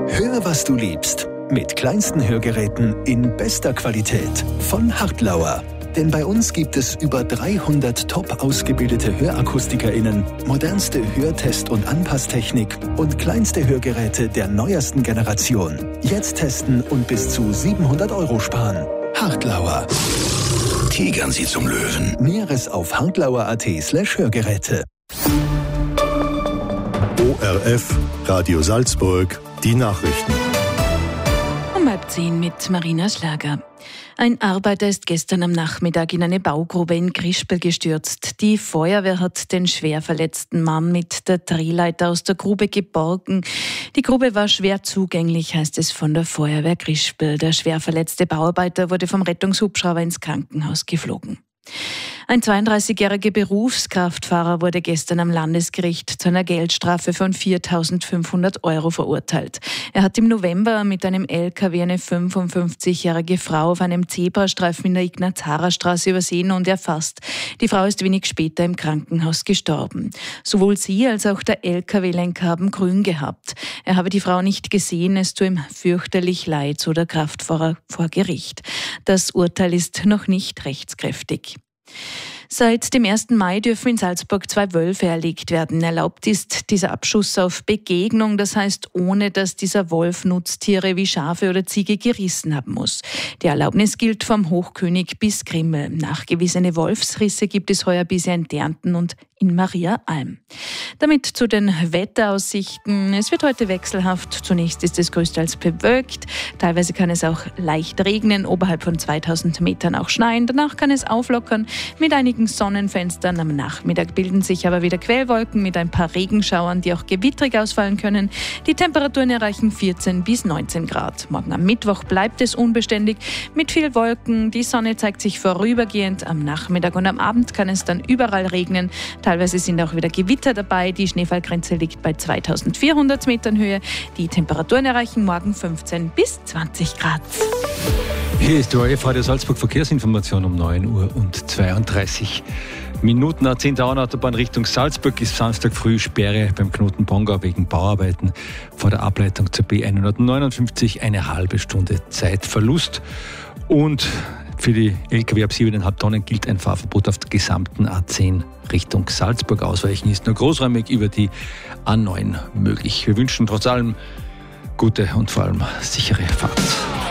Hör, was du liebst. Mit kleinsten Hörgeräten in bester Qualität von Hartlauer. Denn bei uns gibt es über 300 top ausgebildete HörakustikerInnen, modernste Hörtest- und Anpasstechnik und kleinste Hörgeräte der neuesten Generation. Jetzt testen und bis zu 700 € sparen. Hartlauer. Tigern Sie zum Löwen. Näheres auf hartlauer.at/Hörgeräte. ORF, Radio Salzburg, die Nachrichten. Um 9:30 mit Marina Schlager. Ein Arbeiter ist gestern am Nachmittag in eine Baugrube in Grispel gestürzt. Die Feuerwehr hat den schwer verletzten Mann mit der Drehleiter aus der Grube geborgen. Die Grube war schwer zugänglich, heißt es von der Feuerwehr Grispel. Der schwer verletzte Bauarbeiter wurde vom Rettungshubschrauber ins Krankenhaus geflogen. Ein 32-jähriger Berufskraftfahrer wurde gestern am Landesgericht zu einer Geldstrafe von 4.500 € verurteilt. Er hat im November mit einem LKW eine 55-jährige Frau auf einem Zebrastreifen in der Ignaz-Harrer-Straße übersehen und erfasst. Die Frau ist wenig später im Krankenhaus gestorben. Sowohl sie als auch der LKW-Lenker haben grün gehabt. Er habe die Frau nicht gesehen, es tue ihm fürchterlich leid, so der Kraftfahrer vor Gericht. Das Urteil ist noch nicht rechtskräftig. Seit dem 1. Mai dürfen in Salzburg 2 Wölfe erlegt werden. Erlaubt ist dieser Abschuss auf Begegnung, das heißt, ohne dass dieser Wolf Nutztiere wie Schafe oder Ziege gerissen haben muss. Die Erlaubnis gilt vom Hochkönig bis Grimmel. Nachgewiesene Wolfsrisse gibt es heuer bisher in Därnten und in Mariaalm. Damit zu den Wetteraussichten. Es wird heute wechselhaft. Zunächst ist es größtenteils bewölkt. Teilweise kann es auch leicht regnen, oberhalb von 2000 Metern auch schneien. Danach kann es auflockern mit einigen Sonnenfenstern. Am Nachmittag bilden sich aber wieder Quellwolken mit ein paar Regenschauern, die auch gewittrig ausfallen können. Die Temperaturen erreichen 14 bis 19 Grad. Morgen am Mittwoch bleibt es unbeständig mit viel Wolken. Die Sonne zeigt sich vorübergehend. Am Nachmittag und am Abend kann es dann überall regnen. Teilweise sind auch wieder Gewitter dabei. Die Schneefallgrenze liegt bei 2400 Metern Höhe. Die Temperaturen erreichen morgen 15 bis 20 Grad. Hier ist die ORF Radio Salzburg Verkehrsinformation um 9:32 Minuten. A10 Autobahn Richtung Salzburg ist Samstag früh Sperre beim Knoten Pongau wegen Bauarbeiten vor der Ableitung zur B159. Eine halbe Stunde Zeitverlust. Und für die Lkw ab 7,5 Tonnen gilt ein Fahrverbot auf der gesamten A10 Richtung Salzburg. Ausweichen ist nur großräumig über die A9 möglich. Wir wünschen trotz allem gute und vor allem sichere Fahrt.